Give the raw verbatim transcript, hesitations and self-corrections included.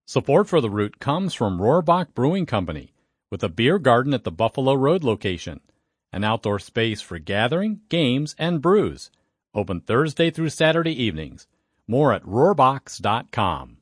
Support for the Root comes from Rohrbach Brewing Company, with a beer garden at the Buffalo Road location, an outdoor space for gathering, games, and brews. Open Thursday through Saturday evenings. More at rohrbachs dot com.